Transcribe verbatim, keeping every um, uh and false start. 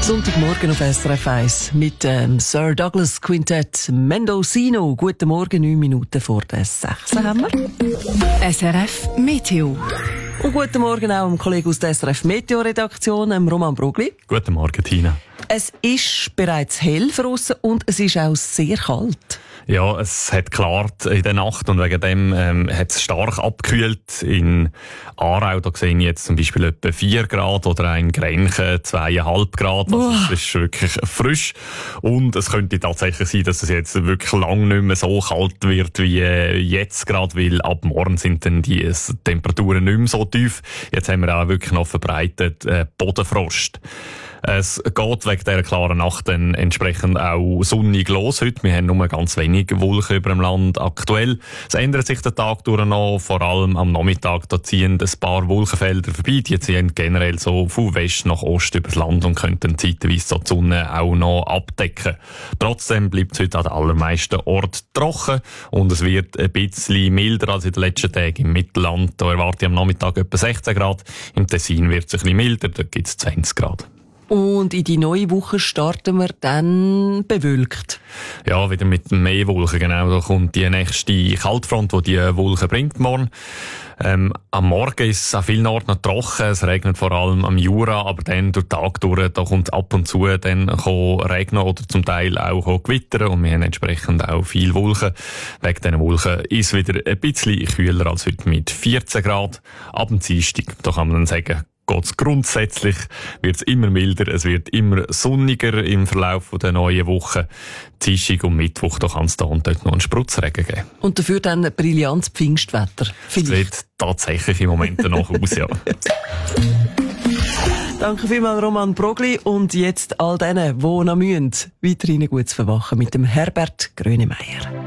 Sonntagmorgen auf S R F eins mit dem Sir Douglas Quintett Mendocino. Guten Morgen, neun Minuten vor der sechs haben wir. S R F Meteo. Und guten Morgen auch dem Kollegen aus der S R F Meteo-Redaktion, Roman Brugli. Guten Morgen, Tina. Es ist bereits hell draussen und es ist auch sehr kalt. Ja, es hat geklart in der Nacht und wegen dem ähm, hat es stark abgekühlt. In Aarau, da sehe ich jetzt zum Beispiel etwa vier Grad oder in Grenchen zweieinhalb Grad. Also es ist wirklich frisch. Und es könnte tatsächlich sein, dass es jetzt wirklich lang nicht mehr so kalt wird wie äh, jetzt gerade, weil ab morgen sind dann die Temperaturen nicht mehr so tief. Jetzt haben wir auch wirklich noch verbreitet äh, Bodenfrost. Es geht wegen dieser klaren Nacht dann entsprechend auch sonnig los heute. Wir haben nur ganz wenig Wolken über dem Land aktuell. Es ändert sich der Tag durch noch, vor allem am Nachmittag. Da ziehen ein paar Wolkenfelder vorbei. Die ziehen generell so von West nach Ost übers Land und könnten zeitweise so die Sonne auch noch abdecken. Trotzdem bleibt es heute an den allermeisten Orten trocken und es wird ein bisschen milder als in den letzten Tagen im Mittelland. Da erwarte ich am Nachmittag etwa sechzehn Grad. Im Tessin wird es ein bisschen milder, da gibt es zwanzig Grad. Und in die neue Woche starten wir dann bewölkt. Ja, wieder mit mehr Wolken, genau. Da kommt die nächste Kaltfront, die die Wolken bringt morgen. Ähm, am Morgen ist es an vielen Orten noch trocken. Es regnet vor allem am Jura, aber dann durch den Tag durch, da kommt ab und zu dann regnen oder zum Teil auch gewittern. Und wir haben entsprechend auch viele Wolken. Wegen diesen Wolken ist es wieder ein bisschen kühler als heute mit vierzehn Grad. Ab dem Dienstag, da kann man dann sagen, geht's grundsätzlich, wird's immer milder, es wird immer sonniger im Verlauf der neuen Woche. Dienstag und Mittwoch, da kann es da und dort noch einen Spritzregen geben. Und dafür dann ein brillantes Pfingstwetter. Es sieht tatsächlich im Moment danach aus, ja. Danke vielmals, Roman Brogli. Und jetzt all denen, die noch müssen, weiterhin gut zu verwachen mit dem Herbert Grönemeyer.